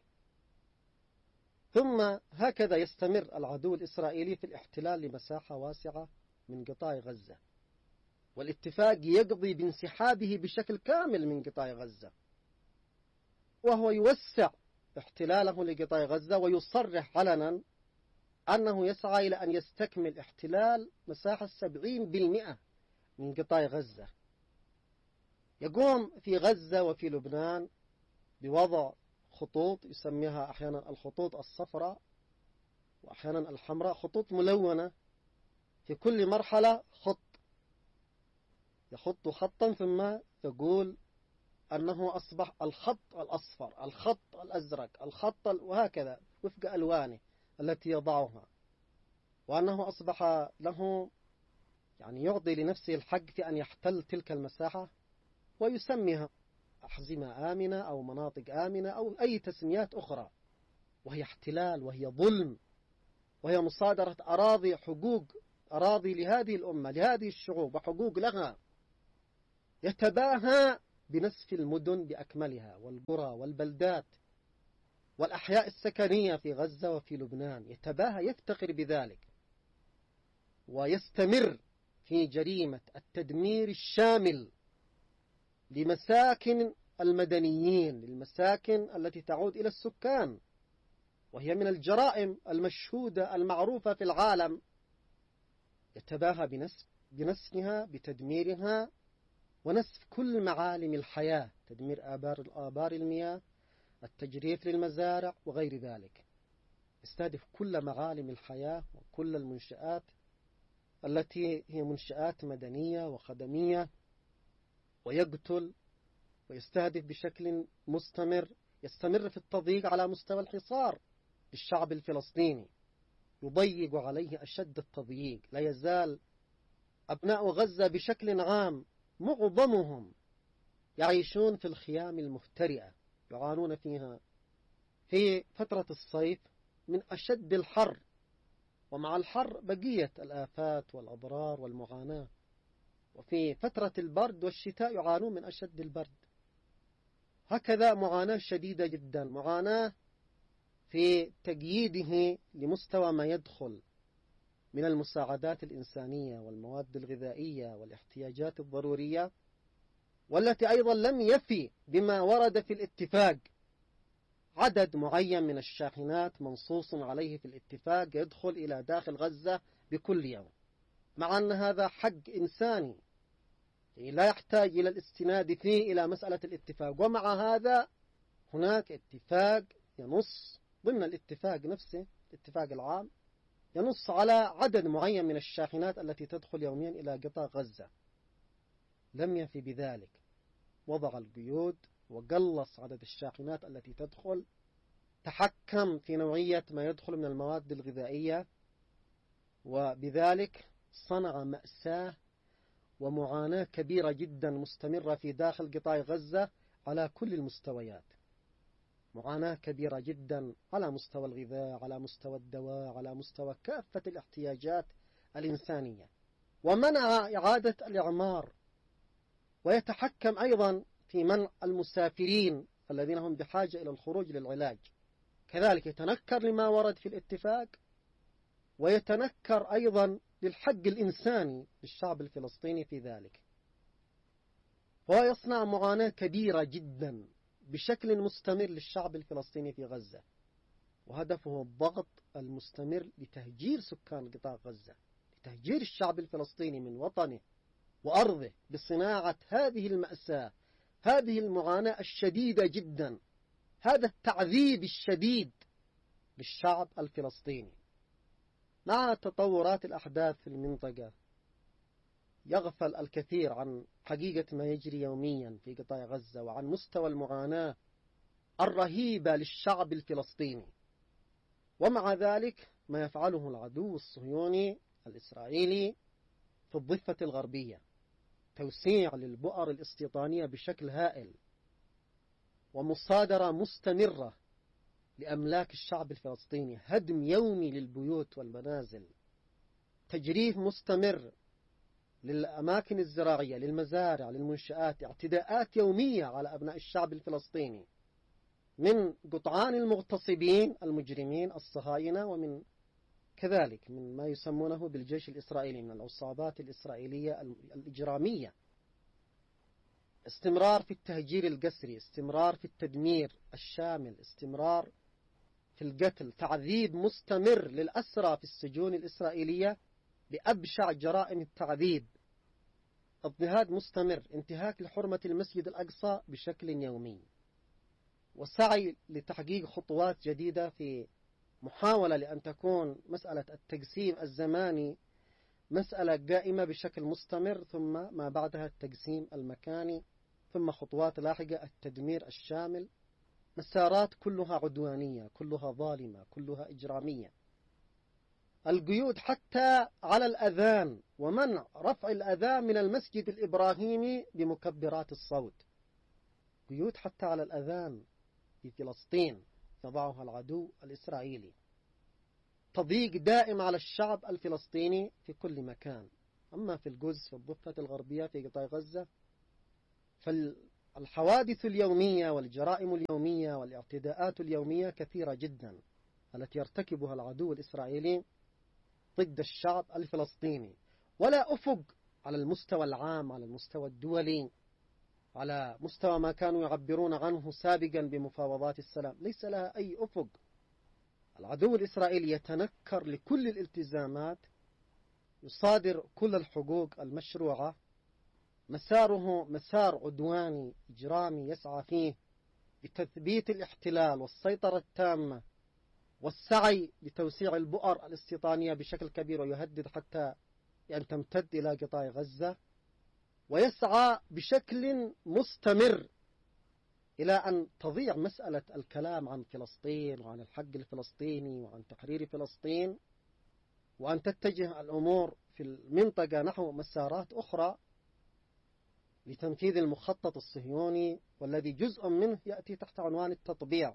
ثم هكذا يستمر العدو الإسرائيلي في الاحتلال لمساحة واسعة من قطاع غزة، والاتفاق يقضي بانسحابه بشكل كامل من قطاع غزة، وهو يوسع احتلاله لقطاع غزة ويصرح علنا أنه يسعى إلى أن يستكمل احتلال مساحة سبعين بالمئة من قطاع غزة. يقوم في غزة وفي لبنان بوضع خطوط يسميها أحيانا الخطوط الصفراء وأحيانا الحمراء، خطوط ملونة، في كل مرحلة خط، يخط خطا ثم يقول أنه أصبح الخط الأصفر، الخط الأزرق، الخط وهكذا وفق ألوانه التي يضعها، وأنه أصبح له يعني يعطي لنفسه الحق في أن يحتل تلك المساحة ويسميها أحزمة آمنة أو مناطق آمنة أو أي تسميات أخرى، وهي احتلال وهي ظلم وهي مصادرة أراضي حقوق أراضي لهذه الأمة لهذه الشعوب وحقوق لها، يتباهى بنسف المدن بأكملها والقرى والبلدات والأحياء السكنية في غزة وفي لبنان، يتباهى يفتخر بذلك، ويستمر في جريمة التدمير الشامل لمساكن المدنيين، للمساكن التي تعود إلى السكان، وهي من الجرائم المشهودة المعروفة في العالم. يتباهى بنسف بنسفها بتدميرها ونسف كل معالم الحياة، تدمير آبار آبار المياه، التجريف للمزارع وغير ذلك. يستهدف كل معالم الحياة وكل المنشآت التي هي منشآت مدنية وخدمية، ويقتل ويستهدف بشكل مستمر، يستمر في التضييق على مستوى الحصار للشعب الفلسطيني، يضيق عليه أشد التضييق. لا يزال أبناء غزة بشكل عام معظمهم يعيشون في الخيام المهترئة، يعانون فيها في فترة الصيف من أشد الحر، ومع الحر بقية الآفات والأضرار والمعاناة، وفي فترة البرد والشتاء يعانون من أشد البرد. هكذا معاناة شديدة جدا، معاناة في تقييده لمستوى ما يدخل من المساعدات الإنسانية والمواد الغذائية والاحتياجات الضرورية، والتي أيضا لم يفي بما ورد في الاتفاق. عدد معين من الشاحنات منصوص عليه في الاتفاق يدخل إلى داخل غزة بكل يوم، مع أن هذا حق إنساني لا يحتاج إلى الاستناد فيه إلى مسألة الاتفاق. ومع هذا هناك اتفاق ينص ضمن الاتفاق نفسه، الاتفاق العام، ينص على عدد معين من الشاحنات التي تدخل يوميا إلى قطاع غزة. لم يفي بذلك، وضع القيود وقلص عدد الشاحنات التي تدخل، تحكم في نوعية ما يدخل من المواد الغذائية، وبذلك صنع مأساة ومعاناة كبيرة جدا مستمرة في داخل قطاع غزة على كل المستويات. معاناة كبيرة جدا على مستوى الغذاء، على مستوى الدواء، على مستوى كافة الاحتياجات الإنسانية، ومنع إعادة الإعمار، ويتحكم أيضا في منع المسافرين الذين هم بحاجة إلى الخروج للعلاج. كذلك يتنكر لما ورد في الاتفاق، ويتنكر أيضا للحق الإنساني للشعب الفلسطيني في ذلك. ويصنع معاناة كبيرة جدا بشكل مستمر للشعب الفلسطيني في غزة، وهدفه الضغط المستمر لتهجير سكان قطاع غزة، لتهجير الشعب الفلسطيني من وطنه وأرضه بصناعة هذه المأساة، هذه المعاناة الشديدة جدا، هذا التعذيب الشديد للشعب الفلسطيني. مع تطورات الأحداث في المنطقة يغفل الكثير عن حقيقة ما يجري يوميا في قطاع غزة، وعن مستوى المعاناة الرهيبة للشعب الفلسطيني. ومع ذلك ما يفعله العدو الصهيوني الإسرائيلي في الضفة الغربية، توسيع للبؤر الاستيطانية بشكل هائل، ومصادرة مستمرة لأملاك الشعب الفلسطيني، هدم يومي للبيوت والمنازل، تجريف مستمر للأماكن الزراعية، للمزارع، للمنشآت، اعتداءات يومية على أبناء الشعب الفلسطيني من قطعان المغتصبين المجرمين الصهاينة، ومن كذلك من ما يسمونه بالجيش الإسرائيلي من العصابات الإسرائيلية الإجرامية. استمرار في التهجير القسري، استمرار في التدمير الشامل، استمرار في القتل، تعذيب مستمر للأسرى في السجون الإسرائيلية بأبشع جرائم التعذيب، اضطهاد مستمر، انتهاك لحرمة المسجد الأقصى بشكل يومي، وسعي لتحقيق خطوات جديدة في محاولة لأن تكون مسألة التقسيم الزماني مسألة قائمة بشكل مستمر، ثم ما بعدها التقسيم المكاني، ثم خطوات لاحقة التدمير الشامل. مسارات كلها عدوانية، كلها ظالمة، كلها إجرامية. القيود حتى على الأذان، ومنع رفع الأذان من المسجد الإبراهيمي بمكبرات الصوت. قيود حتى على الأذان في فلسطين يضعها العدو الإسرائيلي. تضييق دائم على الشعب الفلسطيني في كل مكان. أما في القدس في الضفة الغربية في قطاع غزة فالحوادث اليومية والجرائم اليومية والاعتداءات اليومية كثيرة جدا التي يرتكبها العدو الإسرائيلي ضد الشعب الفلسطيني، ولا أفق على المستوى العام، على المستوى الدولي، على مستوى ما كانوا يعبرون عنه سابقا بمفاوضات السلام، ليس لها أي أفق. العدو الإسرائيلي يتنكر لكل الالتزامات، يصادر كل الحقوق المشروعة، مساره مسار عدواني إجرامي يسعى فيه لتثبيت الاحتلال والسيطرة التامة والسعي لتوسيع البؤر الاستيطانية بشكل كبير، ويهدد حتى أن تمتد إلى قطاع غزة، ويسعى بشكل مستمر إلى أن تضيع مسألة الكلام عن فلسطين وعن الحق الفلسطيني وعن تحرير فلسطين، وأن تتجه الأمور في المنطقة نحو مسارات أخرى لتنفيذ المخطط الصهيوني، والذي جزء منه يأتي تحت عنوان التطبيع.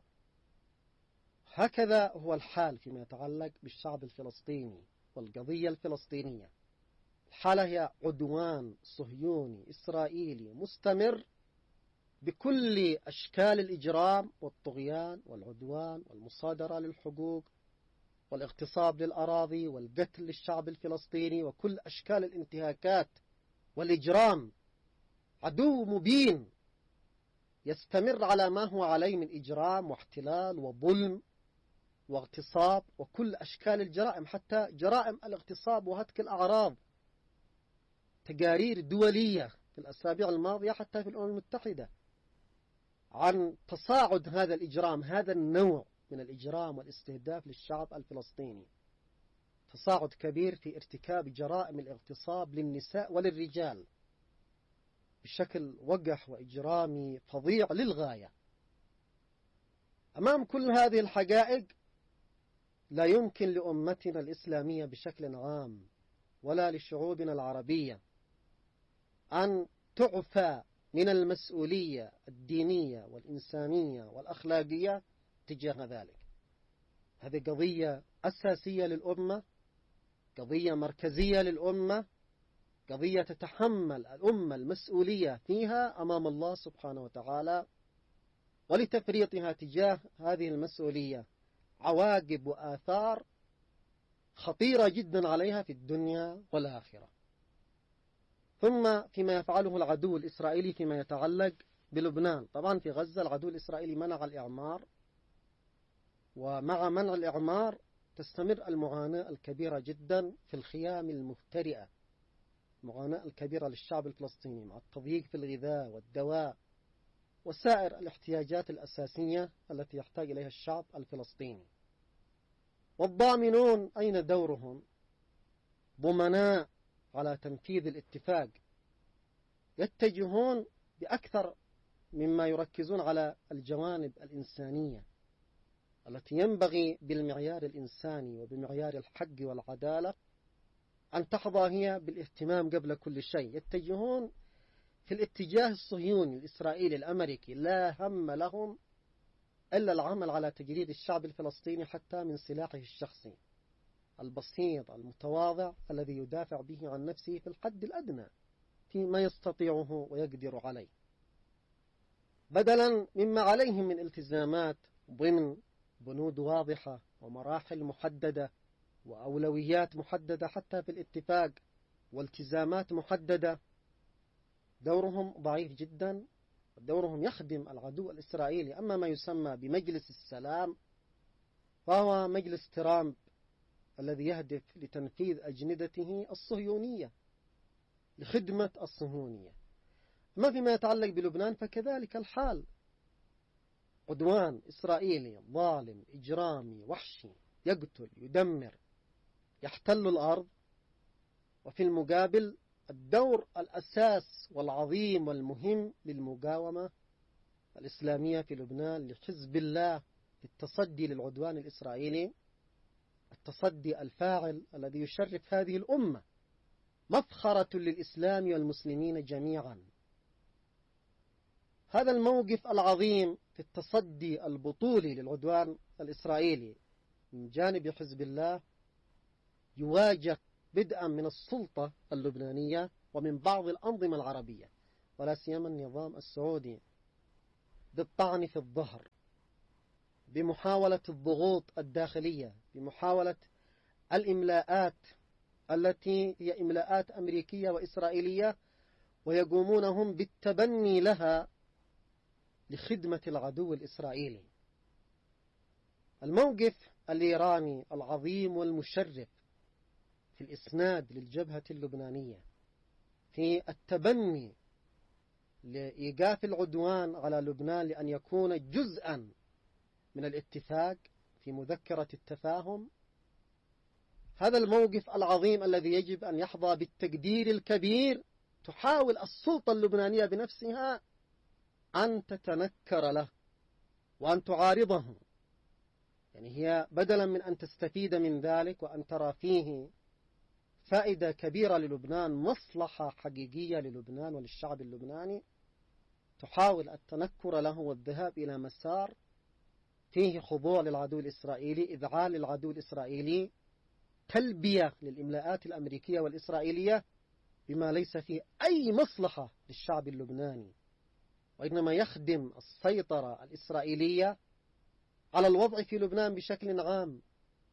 هكذا هو الحال فيما يتعلق بالشعب الفلسطيني والقضية الفلسطينية. الحالة هي عدوان صهيوني إسرائيلي مستمر بكل أشكال الإجرام والطغيان والعدوان والمصادرة للحقوق والاغتصاب للأراضي والقتل للشعب الفلسطيني وكل أشكال الانتهاكات والإجرام. عدو مبين يستمر على ما هو عليه من إجرام واحتلال وظلم واغتصاب وكل أشكال الجرائم، حتى جرائم الاغتصاب وهتك الأعراض. تقارير دولية في الأسابيع الماضية حتى في الأمم المتحدة عن تصاعد هذا الإجرام، هذا النوع من الإجرام والاستهداف للشعب الفلسطيني، تصاعد كبير في ارتكاب جرائم الاغتصاب للنساء وللرجال بشكل وقح وإجرامي فظيع للغاية. أمام كل هذه الحقائق لا يمكن لأمتنا الإسلامية بشكل عام ولا لشعوبنا العربية أن تعفى من المسؤولية الدينية والإنسانية والأخلاقية تجاه ذلك. هذه قضية أساسية للأمة، قضية مركزية للأمة، قضية تتحمل الأمة المسؤولية فيها أمام الله سبحانه وتعالى، ولتفريطها تجاه هذه المسؤولية عواقب وآثار خطيرة جدا عليها في الدنيا والآخرة. ثم فيما يفعله العدو الإسرائيلي فيما يتعلق بلبنان. طبعا في غزة العدو الإسرائيلي منع الإعمار، ومع منع الإعمار تستمر المعاناة الكبيرة جدا في الخيام المهترئة، المعاناة الكبيرة للشعب الفلسطيني مع التضييق في الغذاء والدواء وسائر الاحتياجات الأساسية التي يحتاج إليها الشعب الفلسطيني. والضامنون أين دورهم؟ ضمناء على تنفيذ الاتفاق، يتجهون بأكثر مما يركزون على الجوانب الإنسانية التي ينبغي بالمعيار الإنساني وبمعيار الحق والعدالة أن تحظى هي بالاهتمام قبل كل شيء. يتجهون في الاتجاه الصهيوني الإسرائيلي الأمريكي، لا هم لهم إلا العمل على تجريد الشعب الفلسطيني حتى من سلاحه الشخصي البسيط المتواضع الذي يدافع به عن نفسه في الحد الأدنى فيما يستطيعه ويقدر عليه، بدلا مما عليهم من التزامات ضمن بنود واضحة ومراحل محددة وأولويات محددة حتى في الاتفاق والتزامات محددة. دورهم ضعيف جدا، دورهم يخدم العدو الإسرائيلي. أما ما يسمى بمجلس السلام فهو مجلس ترامب الذي يهدف لتنفيذ أجندته الصهيونية لخدمة الصهيونية. ما فيما يتعلق بلبنان فكذلك الحال، عدوان إسرائيلي ظالم إجرامي وحشي يقتل يدمر يحتل الأرض، وفي المقابل الدور الأساس والعظيم والمهم للمقاومة الإسلامية في لبنان لحزب الله في التصدي للعدوان الإسرائيلي، التصدي الفاعل الذي يشرف هذه الأمة، مفخرة للإسلام والمسلمين جميعا. هذا الموقف العظيم في التصدي البطولي للعدوان الإسرائيلي من جانب حزب الله يواجه بدءا من السلطة اللبنانية ومن بعض الأنظمة العربية، ولا سيما النظام السعودي، بالطعن في الظهر، بمحاولة الضغوط الداخلية، بمحاولة الإملاءات التي هي إملاءات أمريكية وإسرائيلية، ويقومون هم بالتبني لها لخدمة العدو الإسرائيلي. الموقف الإيراني العظيم والمشرف في الإسناد للجبهة اللبنانية في التبني لإيقاف العدوان على لبنان لأن يكون جزءا من الاتفاق في مذكرة التفاهم، هذا الموقف العظيم الذي يجب أن يحظى بالتقدير الكبير، تحاول السلطة اللبنانية بنفسها أن تتنكر له وأن تعارضه. يعني هي بدلا من أن تستفيد من ذلك وأن ترى فيه فائدة كبيرة للبنان، مصلحة حقيقية للبنان وللشعب اللبناني، تحاول التنكر له والذهاب إلى مسار فيه خضوع للعدو الإسرائيلي، إذعان للعدو الإسرائيلي، تلبية للإملاءات الأمريكية والإسرائيلية بما ليس فيه أي مصلحة للشعب اللبناني، وإنما يخدم السيطرة الإسرائيلية على الوضع في لبنان بشكل عام.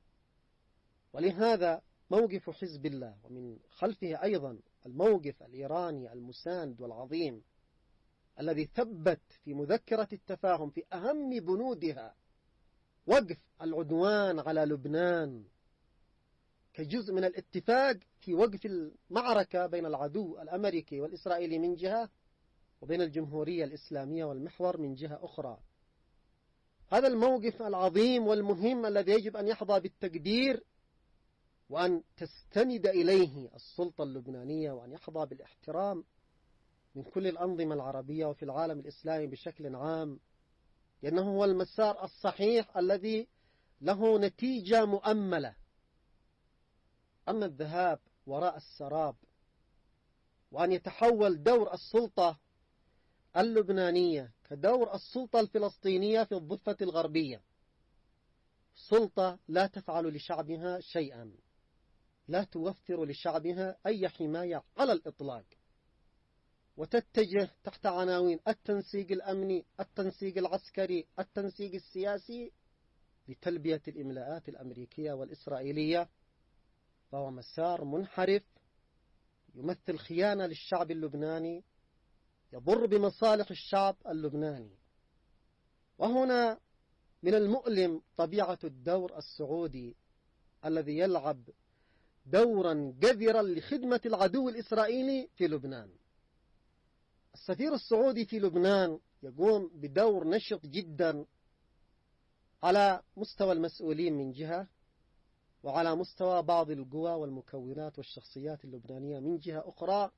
ولهذا موقف حزب الله ومن خلفه أيضا الموقف الإيراني المساند والعظيم الذي ثبت في مذكرة التفاهم في أهم بنودها وقف العدوان على لبنان كجزء من الاتفاق في وقف المعركة بين العدو الأمريكي والإسرائيلي من جهة، وبين الجمهورية الإسلامية والمحور من جهة أخرى. هذا الموقف العظيم والمهم الذي يجب أن يحظى بالتقدير وأن تستند إليه السلطة اللبنانية، وأن يحظى بالاحترام من كل الأنظمة العربية وفي العالم الإسلامي بشكل عام، لأنه هو المسار الصحيح الذي له نتيجة مؤملة. أما الذهاب وراء السراب وأن يتحول دور السلطة اللبنانية كدور السلطة الفلسطينية في الضفة الغربية، سلطة لا تفعل لشعبها شيئا، لا توفر لشعبها أي حماية على الإطلاق، وتتجه تحت عناوين التنسيق الأمني، التنسيق العسكري، التنسيق السياسي لتلبية الإملاءات الأمريكية والإسرائيلية، فهو مسار منحرف يمثل خيانة للشعب اللبناني، يضر بمصالح الشعب اللبناني. وهنا من المؤلم طبيعة الدور السعودي الذي يلعب دورا جذرا لخدمة العدو الإسرائيلي في لبنان. السفير السعودي في لبنان يقوم بدور نشط جدا على مستوى المسؤولين من جهة، وعلى مستوى بعض القوى والمكونات والشخصيات اللبنانية من جهة أخرى،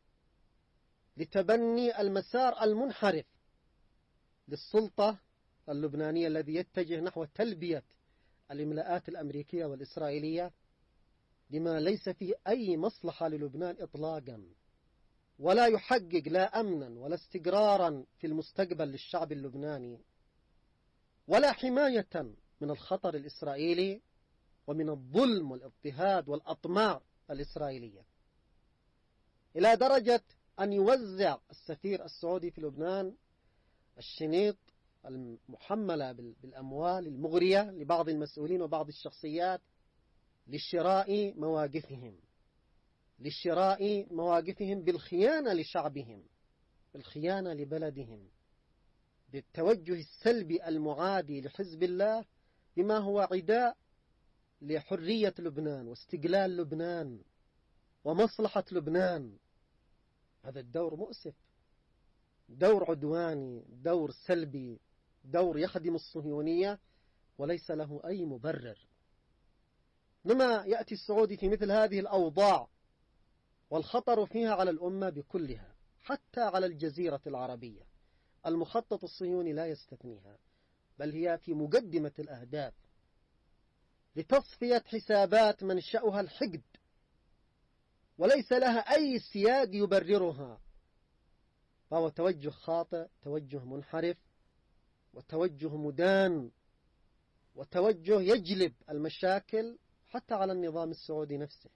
لتبني المسار المنحرف للسلطة اللبنانية الذي يتجه نحو تلبية الإملاءات الأمريكية والإسرائيلية لما ليس فيه أي مصلحة للبنان إطلاقا، ولا يحقق لا أمنا ولا استقرارا في المستقبل للشعب اللبناني، ولا حماية من الخطر الإسرائيلي ومن الظلم والاضطهاد والأطماع الإسرائيلية، إلى درجة أن يوزع السفير السعودي في لبنان الشنيط المحملة بالأموال المغرية لبعض المسؤولين وبعض الشخصيات لشراء مواقفهم، لشراء مواقفهم بالخيانة لشعبهم، بالخيانة لبلدهم، بالتوجه السلبي المعادي لحزب الله بما هو عداء لحرية لبنان واستقلال لبنان ومصلحة لبنان. هذا الدور مؤسف، دور عدواني، دور سلبي، دور يخدم الصهيونية وليس له أي مبرر. لما يأتي السعودي في مثل هذه الأوضاع والخطر فيها على الأمة بكلها، حتى على الجزيرة العربية، المخطط الصهيوني لا يستثنيها، بل هي في مقدمة الأهداف لتصفية حسابات منشأها الحقد وليس لها أي سياق يبررها، فهو توجه خاطئ، توجه منحرف، وتوجه مدان، وتوجه يجلب المشاكل حتى على النظام السعودي نفسه،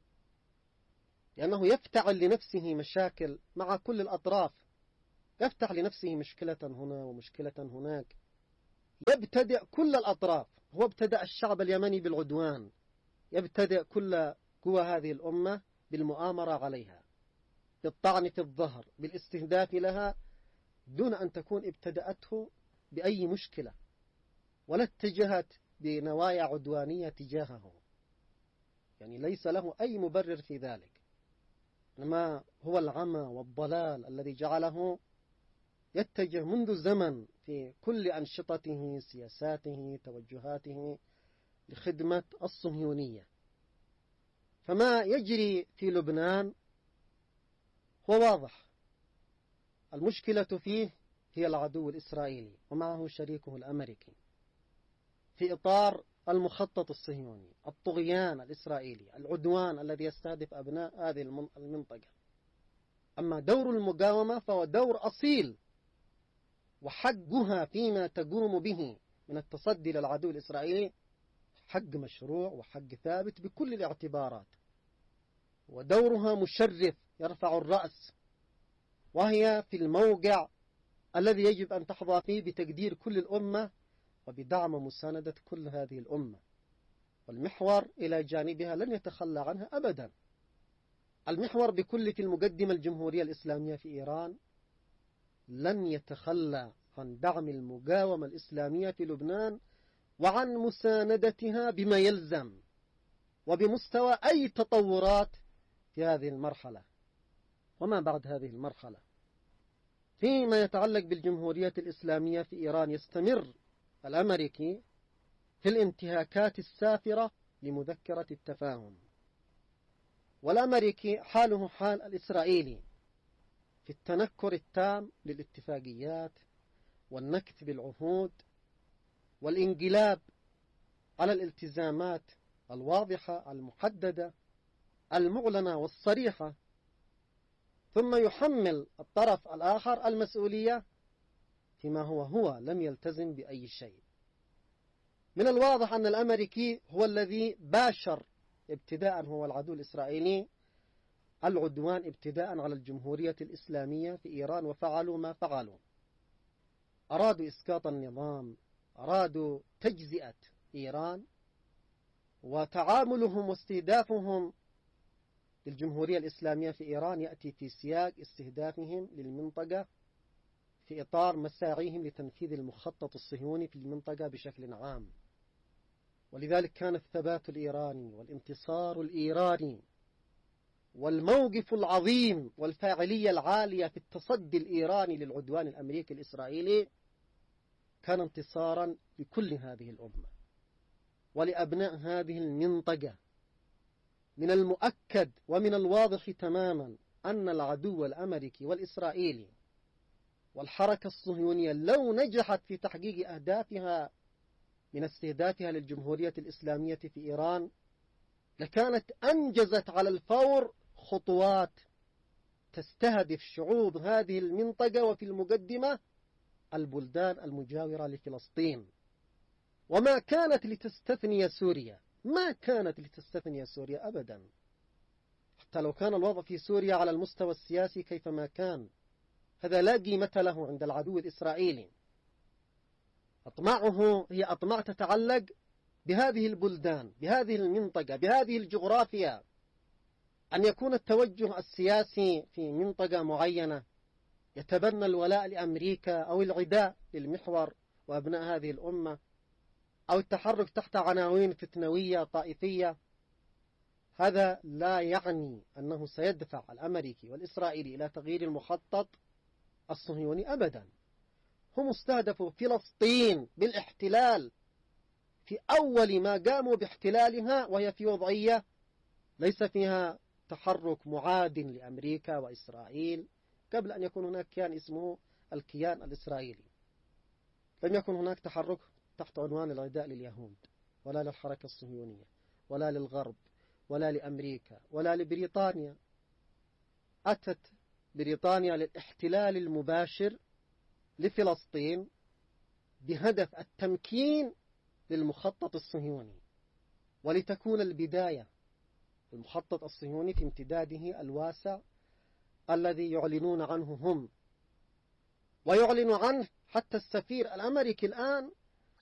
لأنه يفتعل لنفسه مشاكل مع كل الأطراف، يفتح لنفسه مشكلة هنا ومشكلة هناك، يبتدئ كل الأطراف. هو ابتدأ الشعب اليمني بالعدوان، يبتدئ كل قوى هذه الأمة بالمؤامرة عليها، بالطعن في الظهر، بالاستهداف لها، دون أن تكون ابتدأته بأي مشكلة ولا اتجهت بنوايا عدوانية تجاهه، يعني ليس له أي مبرر في ذلك، إنما هو العمى والضلال الذي جعله يتجه منذ زمن في كل أنشطته، سياساته، توجهاته لخدمة الصهيونية. فما يجري في لبنان هو واضح، المشكلة فيه هي العدو الإسرائيلي ومعه شريكه الأمريكي في إطار المخطط الصهيوني، الطغيان الإسرائيلي، العدوان الذي يستهدف أبناء هذه المنطقة. أما دور المقاومة فهو دور أصيل، وحقها فيما تقوم به من التصدي للعدو الإسرائيلي حق مشروع وحق ثابت بكل الاعتبارات، ودورها مشرف يرفع الرأس، وهي في الموقع الذي يجب أن تحظى فيه بتقدير كل الأمة وبدعم ومساندة كل هذه الأمة، والمحور إلى جانبها لن يتخلى عنها أبدا. المحور بكل في المقدمة الجمهورية الإسلامية في إيران لن يتخلى عن دعم المقاومة الإسلامية في لبنان وعن مساندتها بما يلزم وبمستوى أي تطورات في هذه المرحلة وما بعد هذه المرحلة. فيما يتعلق بالجمهورية الإسلامية في إيران، يستمر الأمريكي في الانتهاكات السافرة لمذكرة التفاهم، والأمريكي حاله حال الإسرائيلي في التنكر التام للاتفاقيات والنكث بالعهود والانقلاب على الالتزامات الواضحة المحددة المعلنة والصريحة، ثم يحمل الطرف الآخر المسؤولية فيما هو هو لم يلتزم بأي شيء. من الواضح أن الأمريكي هو الذي باشر ابتداء، هو العدو الإسرائيلي، العدوان ابتداء على الجمهورية الإسلامية في إيران، وفعلوا ما فعلوا، أرادوا إسقاط النظام، أرادوا تجزئة إيران، وتعاملهم واستهدافهم للجمهورية الإسلامية في إيران يأتي في سياق استهدافهم للمنطقة في إطار مساعيهم لتنفيذ المخطط الصهيوني في المنطقة بشكل عام. ولذلك كان الثبات الإيراني والانتصار الإيراني والموقف العظيم والفاعلية العالية في التصدي الإيراني للعدوان الأمريكي الإسرائيلي كان انتصارا لكل هذه الأمة ولأبناء هذه المنطقة. من المؤكد ومن الواضح تماما أن العدو الأمريكي والإسرائيلي والحركة الصهيونية لو نجحت في تحقيق أهدافها من استهدافها للجمهورية الإسلامية في إيران لكانت أنجزت على الفور خطوات تستهدف شعوب هذه المنطقة، وفي المقدمة البلدان المجاورة لفلسطين. وما كانت لتستثني سوريا، ما كانت لتستثني سوريا أبدا، حتى لو كان الوضع في سوريا على المستوى السياسي كيفما كان، هذا لا قيمة له عند العدو الإسرائيلي. أطماعه هي أطماع تتعلق بهذه البلدان، بهذه المنطقة، بهذه الجغرافيا، أن يكون التوجه السياسي في منطقة معينة يتبنى الولاء لأمريكا أو العداء للمحور وأبناء هذه الأمة، أو التحرك تحت عناوين فتنوية طائفية. هذا لا يعني أنه سيدفع الأمريكي والإسرائيلي إلى تغيير المخطط الصهيوني أبدا. هم استهدفوا فلسطين بالاحتلال في أول ما قاموا باحتلالها، وهي في وضعية ليس فيها تحرك معاد لأمريكا وإسرائيل قبل أن يكون هناك كيان اسمه الكيان الإسرائيلي. لم يكن هناك تحرك تحت عنوان العداء لليهود ولا للحركة الصهيونية ولا للغرب ولا لأمريكا ولا لبريطانيا. أتت بريطانيا للاحتلال المباشر لفلسطين بهدف التمكين للمخطط الصهيوني، ولتكون البداية المخطط الصهيوني في امتداده الواسع الذي يعلنون عنه هم، ويعلن عنه حتى السفير الأمريكي الآن